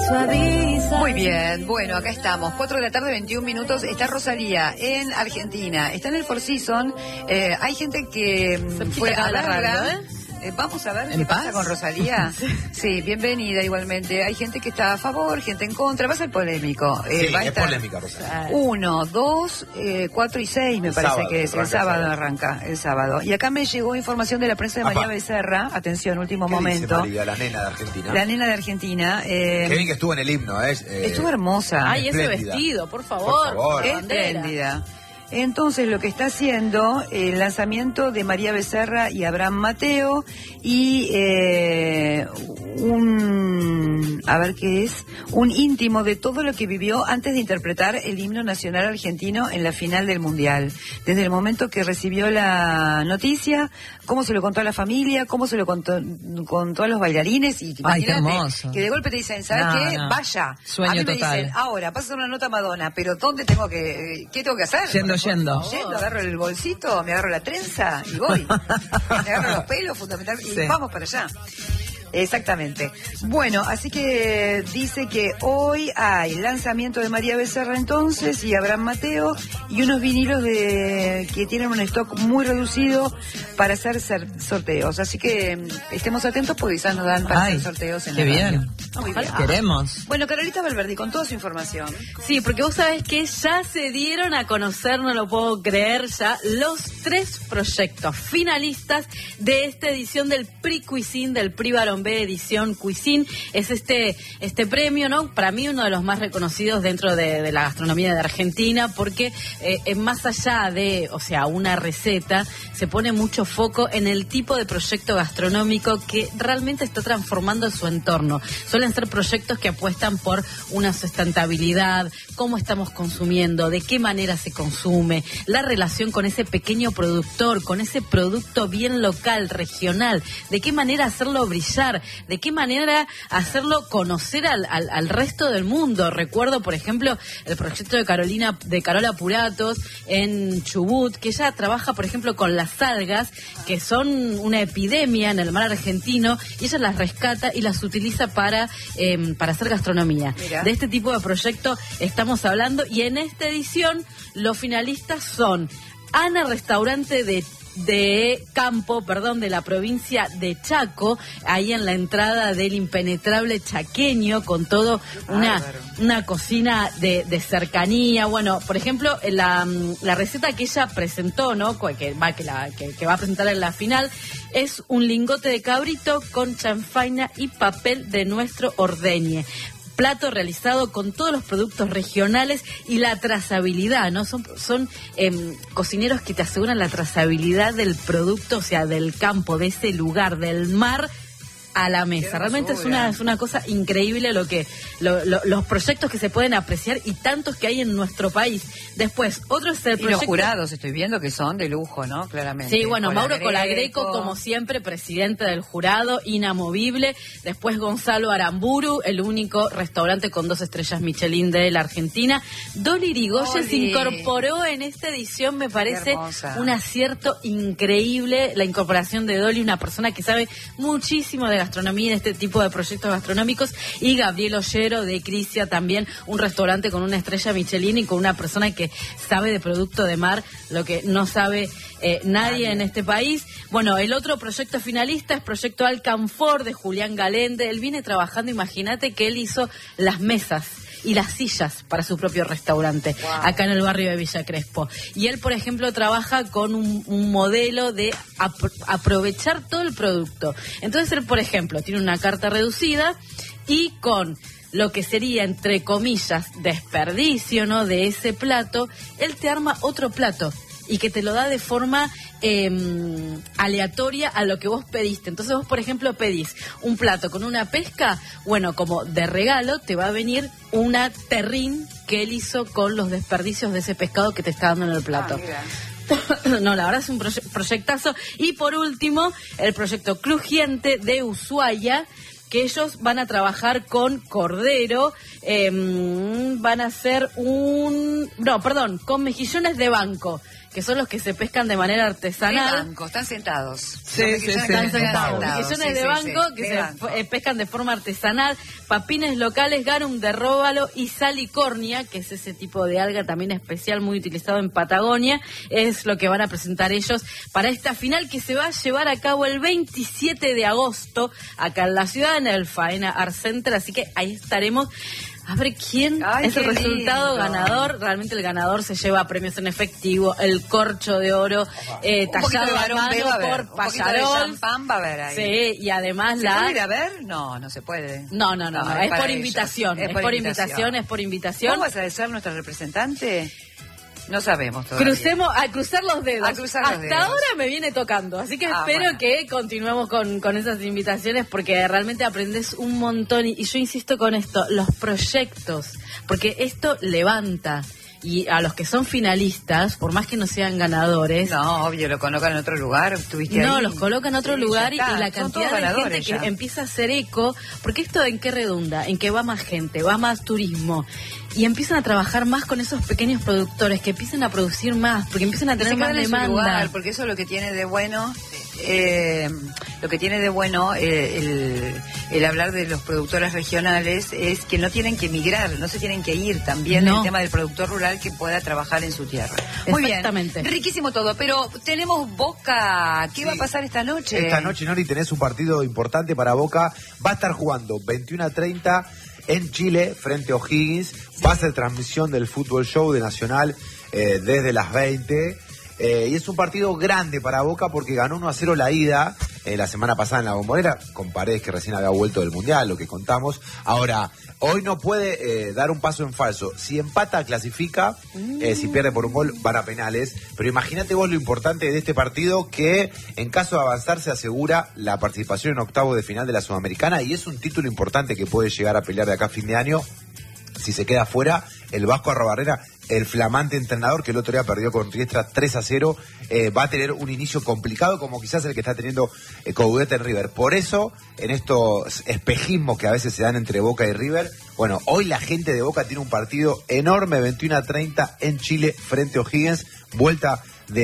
suaviza. Muy bien, bueno, acá estamos, 4 de la tarde, 21 minutos, está Rosalía en Argentina, está en el Four Seasons, hay gente que fue a verla. Vamos a ver qué pasa con Rosalía. Sí, bienvenida igualmente. Hay gente que está a favor, gente en contra. Va a ser polémico. Sí, va a estar polémica, Rosalía. 1, 2, 4 y 6 me parece Sábado, que es. El sábado arranca, el sábado. Y acá me llegó información de la prensa de María Becerra. Atención, último momento. Dice María, la nena de Argentina? La nena de Argentina. Qué bien que estuvo en el himno. Estuvo hermosa. Ay, ese vestido, por favor. Espléndida. Entonces lo que está haciendo el lanzamiento de María Becerra y Abraham Mateo y a ver qué es, un íntimo de todo lo que vivió antes de interpretar el himno nacional argentino en la final del Mundial. Desde el momento que recibió la noticia, cómo se lo contó a la familia, cómo se lo contó a los bailarines y qué hermoso. Que de golpe te dicen, ¿sabes qué? Vaya. Sueño a mí me total. dicen, ahora, vas a hacer una nota Madonna, pero ¿dónde qué tengo que hacer? Yendo, agarro el bolsito, me agarro la trenza y voy. Me agarro los pelos, fundamentalmente, y vamos para allá. Exactamente. Bueno, así que dice que hoy hay lanzamiento de María Becerra entonces y Abraham Mateo y unos vinilos que tienen un stock muy reducido para hacer sorteos. Así que estemos atentos porque quizás nos dan para hacer sorteos en qué la bien. radio. Muy bien. Queremos. Bueno, Carolita Valverdi, con toda su información. Sí, porque vos sabés que ya se dieron a conocer, no lo puedo creer ya, los 3 proyectos finalistas de esta edición del Prix Cuisine, del Prix Baron B edición Cuisine. Es este premio, ¿no? Para mí uno de los más reconocidos dentro de la gastronomía de Argentina, porque más allá de, una receta, se pone mucho foco en el tipo de proyecto gastronómico que realmente está transformando su entorno. Suelen ser proyectos que apuestan por una sustentabilidad, cómo estamos consumiendo, de qué manera se consume, la relación con ese pequeño productor, con ese producto bien local, regional, de qué manera hacerlo brillar, de qué manera hacerlo conocer al resto del mundo. Recuerdo, por ejemplo, el proyecto de Carola Puratos en Chubut, que ella trabaja, por ejemplo, con las algas, que son una epidemia en el mar argentino, y ella las rescata y las utiliza para hacer gastronomía. Mira. De este tipo de proyecto estamos hablando, y en esta edición los finalistas son Ana Restaurante de la provincia de Chaco, ahí en la entrada del impenetrable chaqueño, con todo una cocina de cercanía. Bueno, por ejemplo, la receta que ella presentó, ¿no? que va a presentar en la final, es un lingote de cabrito con chanfaina y papel de nuestro ordeñe. Plato realizado con todos los productos regionales y la trazabilidad, ¿no? Son cocineros que te aseguran la trazabilidad del producto, del campo, de ese lugar, del mar a la mesa. Realmente es una cosa increíble los proyectos que se pueden apreciar y tantos que hay en nuestro país. Después, otro es el proyecto... Y los jurados, estoy viendo que son de lujo, ¿no? Claramente. Sí, bueno, Mauro Colagreco, como siempre, presidente del jurado, inamovible. Después Gonzalo Aramburu, el único restaurante con 2 estrellas Michelin de la Argentina. Dolly Irigoyen se incorporó en esta edición, me parece un acierto increíble la incorporación de Dolly, una persona que sabe muchísimo de gastronomía en este tipo de proyectos gastronómicos, y Gabriel Ollero de Crisia, también un restaurante con 1 estrella Michelin y con una persona que sabe de producto de mar, lo que no sabe nadie en este país. Bueno, el otro proyecto finalista es Proyecto Alcanfor de Julián Galende. Él viene trabajando, imagínate que él hizo las mesas y las sillas para su propio restaurante, acá en el barrio de Villa Crespo. Y él, por ejemplo, trabaja con un modelo de aprovechar todo el producto. Entonces él, por ejemplo, tiene una carta reducida y con lo que sería, entre comillas, desperdicio, ¿no?, de ese plato, él te arma otro plato y que te lo da de forma aleatoria a lo que vos pediste. Entonces vos, por ejemplo, pedís un plato con una pesca, bueno, como de regalo te va a venir una terrine que él hizo con los desperdicios de ese pescado que te está dando en el plato. No, la verdad es un proyectazo. Y por último, el proyecto Crujiente de Ushuaia, que ellos van a trabajar con cordero, van a hacer con mejillones de banco, que son los que se pescan de manera artesanal. De banco, están sentados. Sí, están sentados. Mejillones de banco que se pescan de forma artesanal, papines locales, garum de róbalo y salicornia, que es ese tipo de alga también especial muy utilizado en Patagonia, es lo que van a presentar ellos para esta final que se va a llevar a cabo el 27 de agosto acá en la ciudad, en el Faena Art Center, así que ahí estaremos. A ver quién es el resultado ganador. Realmente el ganador se lleva premios en efectivo, el corcho de oro tallado a mano por Payarol. Va a haber ahí. Sí, y además ¿Se puede ir a ver? No se puede. No, es por invitación. Es por invitación. ¿Cómo vas a ser nuestra representante? No sabemos todavía. A cruzar los dedos. Hasta ahora me viene tocando, así que espero que continuemos con esas invitaciones porque realmente aprendes un montón y yo insisto con esto, los proyectos, porque esto levanta. Y a los que son finalistas, por más que no sean ganadores... No, obvio, lo colocan en otro lugar, ¿estuviste ahí? No, los colocan en otro lugar y la cantidad de gente que empieza a hacer eco, porque esto ¿en qué redunda? En que va más gente, va más turismo, y empiezan a trabajar más con esos pequeños productores, que empiezan a producir más, porque empiezan a tener más demanda. Porque eso es lo que tiene de bueno... el hablar de los productores regionales es que no tienen que emigrar, no se tienen que ir. También el tema del productor rural que pueda trabajar en su tierra. Muy bien, riquísimo todo, pero tenemos Boca. ¿Qué va a pasar esta noche? Esta noche, Nori, tenés un partido importante para Boca. Va a estar jugando 21:30 en Chile frente a O'Higgins. Va a ser transmisión del Fútbol Show de Nacional desde las 20. Y es un partido grande para Boca porque ganó 1-0 la ida la semana pasada en la Bombonera, con Paredes que recién había vuelto del Mundial, lo que contamos. Ahora, hoy no puede dar un paso en falso. Si empata, clasifica. Si pierde por un gol, van a penales. Pero imagínate vos lo importante de este partido, que en caso de avanzar se asegura la participación en octavos de final de la Sudamericana, y es un título importante que puede llegar a pelear de acá a fin de año. Si se queda fuera, el Vasco Arrobarrena, el flamante entrenador que el otro día perdió con Riestra 3-0, va a tener un inicio complicado como quizás el que está teniendo Coudet en River. Por eso, en estos espejismos que a veces se dan entre Boca y River, bueno, hoy la gente de Boca tiene un partido enorme, 21:30 en Chile frente a O'Higgins, vuelta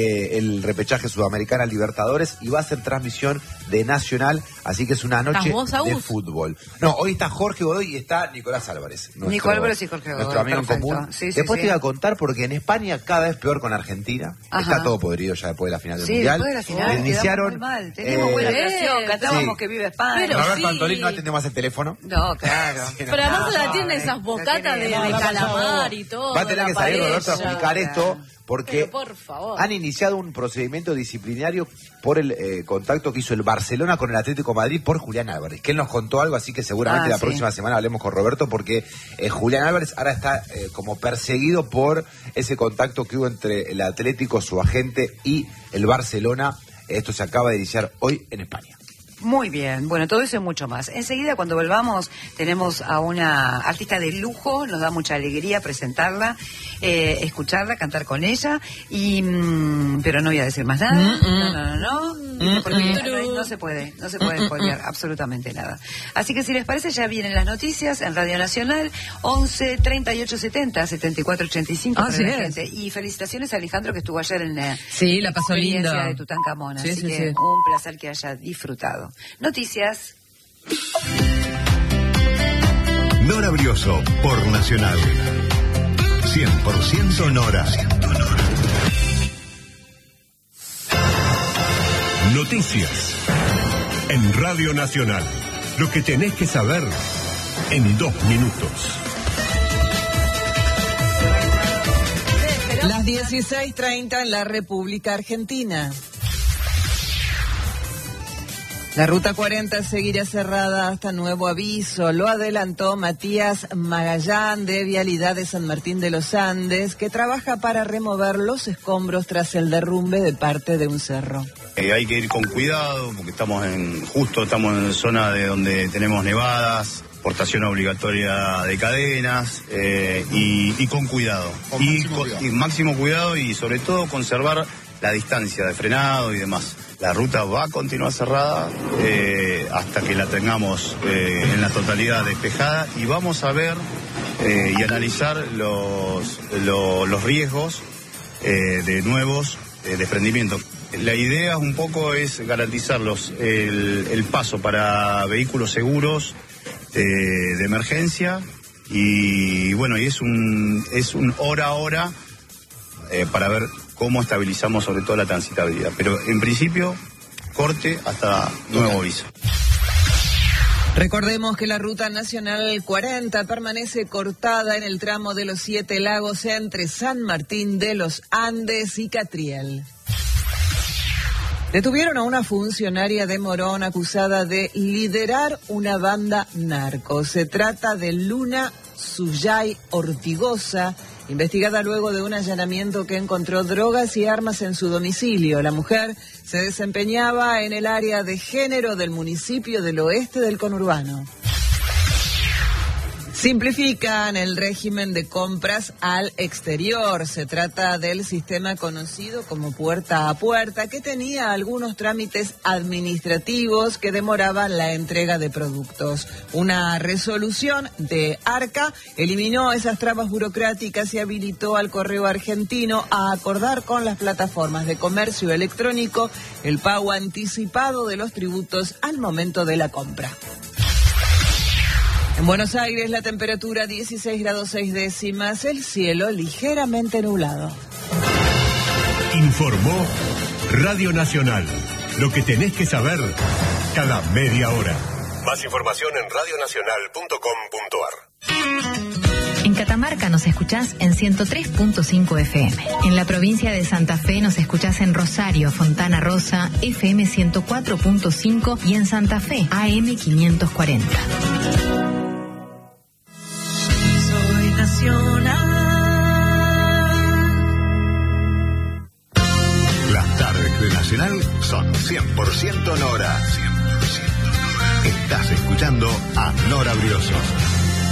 del repechaje Sudamericana Libertadores, y va a ser transmisión de Nacional, así que es una noche de fútbol. No, hoy está Jorge Godoy y está Nicolás Álvarez. Nico Álvarez y Jorge Godoy. Nuestro amigo en común. Después te iba a contar porque en España cada vez peor con Argentina. Está todo podrido ya después de la final del Mundial. Después de la final iniciaron. Muy mal. Teníamos buena relación, cantábamos que vive España. Pero Roberto Antolín no atendió más el teléfono. No, claro. Pero además la tiene esas bocatas de calamar y todo. Va a tener que salir Roberto a explicar esto, porque por favor, han iniciado un procedimiento disciplinario por el contacto que hizo el Barcelona con el Atlético de Madrid por Julián Álvarez, que él nos contó algo, así que seguramente la próxima semana hablemos con Roberto, porque Julián Álvarez ahora está como perseguido por ese contacto que hubo entre el Atlético, su agente, y el Barcelona. Esto se acaba de iniciar hoy en España. Muy bien, bueno, todo eso y mucho más. Enseguida, cuando volvamos, tenemos a una artista de lujo, nos da mucha alegría presentarla, escucharla, cantar con ella, y pero no voy a decir más nada. No, porque no se puede spoilear absolutamente nada. Así que si les parece, ya vienen las noticias en Radio Nacional, 11 38 70 74 85. Y felicitaciones a Alejandro, que estuvo ayer en la pasó lindo de Tutankamón, así que un placer que haya disfrutado. Noticias. Nora Brioso por Nacional. 100% Nora. Noticias en Radio Nacional. Lo que tenés que saber en 2 minutos. Las 16:30 en la República Argentina. La Ruta 40 seguirá cerrada hasta nuevo aviso. Lo adelantó Matías Magallán, de Vialidad de San Martín de los Andes, que trabaja para remover los escombros tras el derrumbe de parte de un cerro. Hay que ir con cuidado porque estamos en zona de donde tenemos nevadas, portación obligatoria de cadenas y con cuidado. Y máximo cuidado, y sobre todo conservar la distancia de frenado y demás. La ruta va a continuar cerrada hasta que la tengamos en la totalidad despejada y vamos a ver y analizar los riesgos de nuevos desprendimientos. La idea un poco es garantizar el paso para vehículos seguros de emergencia y bueno, y es un hora a hora para ver cómo estabilizamos sobre todo la transitabilidad. Pero en principio, corte hasta nuevo aviso. Recordemos que la Ruta Nacional 40 permanece cortada en el tramo de los 7 Lagos entre San Martín de los Andes y Catriel. Detuvieron a una funcionaria de Morón acusada de liderar una banda narco. Se trata de Luna Suyay Ortigosa, investigada luego de un allanamiento que encontró drogas y armas en su domicilio. La mujer se desempeñaba en el área de género del municipio del oeste del conurbano. Simplifican el régimen de compras al exterior. Se trata del sistema conocido como puerta a puerta, que tenía algunos trámites administrativos que demoraban la entrega de productos. Una resolución de ARCA eliminó esas trabas burocráticas y habilitó al correo argentino a acordar con las plataformas de comercio electrónico el pago anticipado de los tributos al momento de la compra. En Buenos Aires la temperatura 16 grados 6 décimas, el cielo ligeramente nublado. Informó Radio Nacional. Lo que tenés que saber cada media hora. Más información en radionacional.com.ar. En Catamarca nos escuchás en 103.5 FM. En la provincia de Santa Fe nos escuchás en Rosario, Fontana Rosa, FM 104.5 y en Santa Fe, AM 540. Las tardes de Nacional son 100% Nora. 100% Nora. Estás escuchando a Nora Briosos.